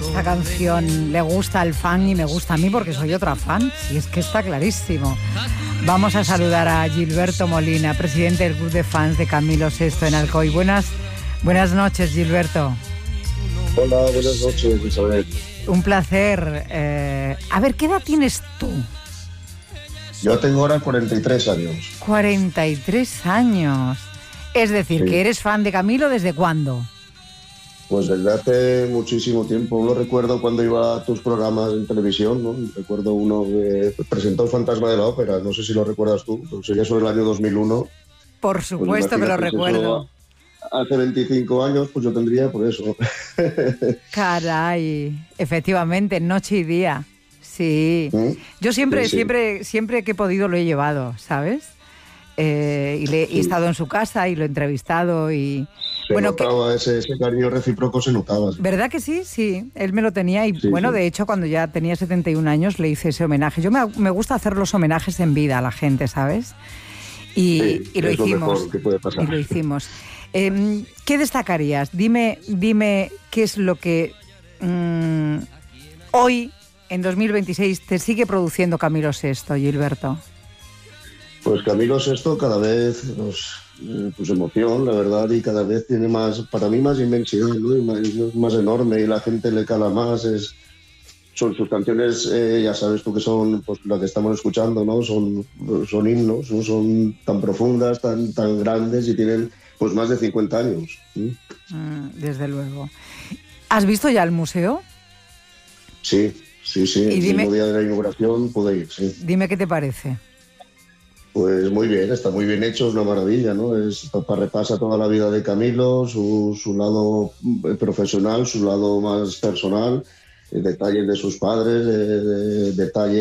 esta canción le gusta al fan y me gusta a mí porque soy otra fan, si es que está clarísimo. Vamos a saludar a Gilberto Molina, presidente del Club de Fans de Camilo VI en Alcoy. Buenas noches, Gilberto. Hola, buenas noches, Isabel. Un placer. A ver, ¿qué edad tienes tú? Yo tengo ahora 43 años. 43 años. Es decir, Sí. que eres fan de Camilo, ¿desde cuándo? Pues desde hace muchísimo tiempo. No recuerdo cuando iba a tus programas en televisión, ¿no? Recuerdo uno que presentó Fantasma de la Ópera, no sé si lo recuerdas tú, pero sería sobre el año 2001. Por supuesto que lo recuerdo. Hace 25 años, pues yo tendría por eso. Caray, efectivamente, noche y día. Sí. Yo siempre que he podido lo he llevado, ¿sabes? Y he estado en su casa y lo he entrevistado y... Se notaba ese cariño recíproco, se notaba. ¿Sí? ¿Verdad que sí? Sí, él me lo tenía y sí. De hecho, cuando ya tenía 71 años le hice ese homenaje. Yo me gusta hacer los homenajes en vida a la gente, ¿sabes? Y lo hicimos. Lo mejor que puede pasar. Y lo hicimos. ¿Qué destacarías? Dime qué es lo que hoy, en 2026, te sigue produciendo Camilo VI, Gilberto. Pues Camilo VI cada vez pues emoción, la verdad, y cada vez tiene más, para mí, más inmensidad, ¿no? Es más enorme y la gente le cala más. Son sus canciones, ya sabes tú que son, pues las que estamos escuchando, ¿no? Son himnos, ¿no? Son tan profundas, tan grandes y tienen pues más de 50 años. ¿Sí? Desde luego. ¿Has visto ya el museo? Sí. El mismo día de la inauguración pude ir, sí. Dime qué te parece. Pues muy bien, está muy bien hecho, es una maravilla, ¿no? Repasa toda la vida de Camilo, su lado profesional, su lado más personal, detalles de sus padres, detalles